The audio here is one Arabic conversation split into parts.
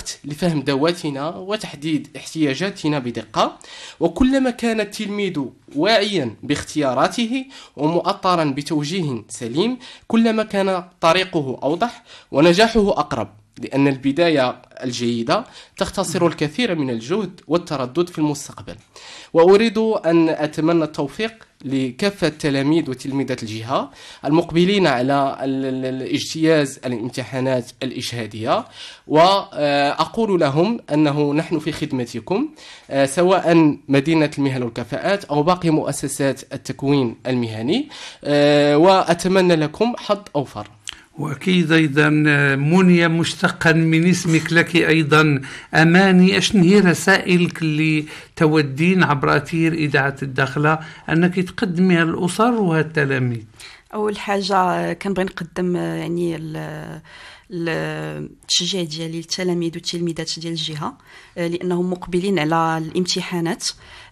وقت لفهم ذواتنا وتحديد احتياجاتنا بدقة. وكلما كان التلميذ واعيا باختياراته ومؤطرا بتوجيه سليم كلما كان طريقه أوضح ونجاحه أقرب، لأن البداية الجيدة تختصر الكثير من الجهد والتردد في المستقبل. وأريد أن أتمنى التوفيق لكافة تلاميذ وتلميذات الجهة المقبلين على الاجتياز الامتحانات الإشهادية، وأقول لهم أنه نحن في خدمتكم، سواء مدينة المهن والكفاءات أو باقي مؤسسات التكوين المهني، وأتمنى لكم حظ أوفر. وأكيد أيضا منيا مشتقا من اسمك لك أيضا أماني، أشن هي رسائلك اللي تودين عبر أثير إذاعة الداخلة أنك تقدميها للأسر والتلاميذ؟ أول حاجة كنبغي نقدم يعني التشجيع ديالي للتلاميذ والتلميذات ديال الجهة، لأنهم مقبلين على الامتحانات.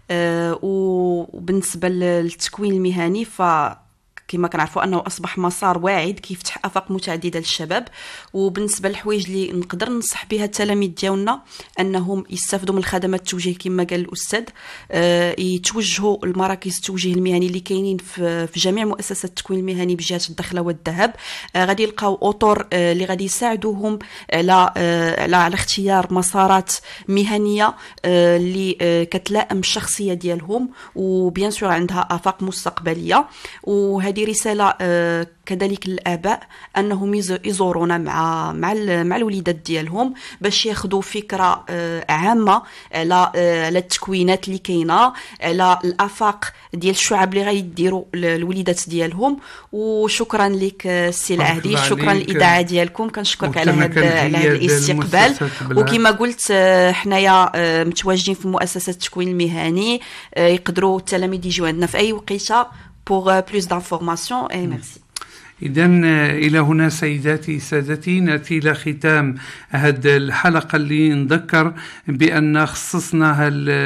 وبالنسبة للتكوين المهني كما كنعرفوا انه اصبح مسار واعد كيفتح افاق متعدده للشباب. وبالنسبه للحوايج اللي نقدر ننصح بها التلاميذ ديالنا انهم يستافدوا من خدمات التوجيه كما قال الاستاذ، يتوجهوا لمراكز التوجيه المهني اللي كاينين في جميع مؤسسات التكوين المهني بجهه الدخله والذهب. غادي يلقاو اطر اللي غادي يساعدوهم على اختيار مسارات مهنيه اللي كتلائم الشخصيه ديالهم وبيان سور عندها افاق مستقبليه. وهذه رسالة كذلك للآباء أنهم يزورونا مع الوليدات ديالهم باش ياخذوا فكرة عامة على التكوينات اللي كاينة، على الآفاق ديال الشعب اللي غيديروا الوليدات ديالهم. وشكرا لك السي العهدي، شكرا للإذاعة ديالكم، كنشكرك على هذا الاستقبال. وكما قلت حنايا متواجدين في مؤسسة التكوين المهني، يقدروا التلاميذ يجيو عندنا في أي وقيته pour plus d'informations et merci. إذن إلى هنا سيداتي سادتي نأتي إلى ختام هذه الحلقة اللي نذكر بأن خصصنا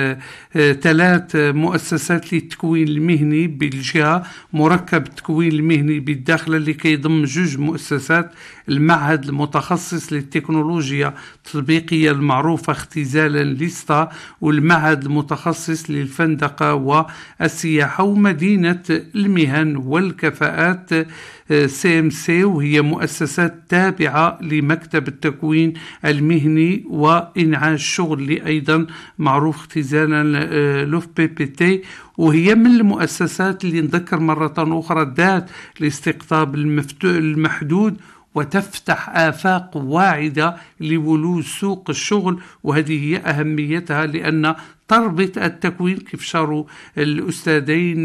ثلاث مؤسسات للتكوين المهني بالجهة، مركب التكوين المهني بالداخل اللي كيضم جوج مؤسسات: المعهد المتخصص للتكنولوجيا التطبيقية المعروفة اختزالا ليستا، والمعهد المتخصص للفندقة والسياحة، ومدينة المهن والكفاءات CMC، وهي مؤسسات تابعة لمكتب التكوين المهني وإنعاش الشغل اللي أيضا معروف اختزالا لوف PPT. وهي من المؤسسات اللي نذكر مرة أخرى ذات الاستقطاب المحدود وتفتح آفاق واعدة لولوج سوق الشغل. وهذه هي أهميتها، لأن تربط التكوين كيف شاروا الأستاذين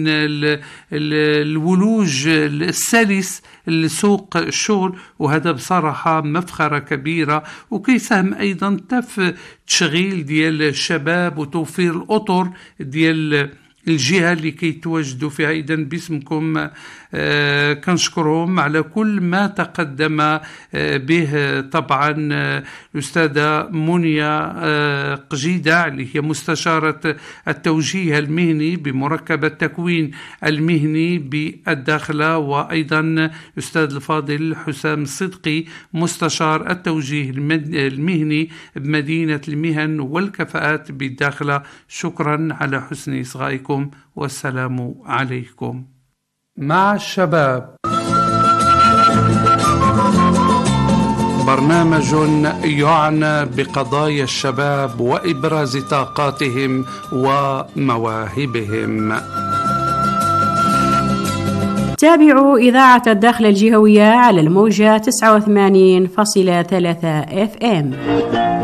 الولوج السلس لسوق الشغل، وهذا بصراحة مفخرة كبيرة. وكيساهم أيضا في تشغيل ديال الشباب وتوفير الأطر ديال الجهة اللي كيتواجدوا فيها. إذن باسمكم كنشكرهم على كل ما تقدم به. طبعا الأستاذة منيا قجيدة اللي هي مستشارة التوجيه المهني بمركب التكوين المهني بالداخلة، وأيضا الأستاذ الفاضل حسام الصدقي مستشار التوجيه المهني بمدينة المهن والكفاءات بالداخلة. شكرا على حسن إصغائكم والسلام عليكم. مع الشباب، برنامج يعنى بقضايا الشباب وإبراز طاقاتهم ومواهبهم. تابعوا إذاعة الداخل الجهوية على الموجة 89.3 FM.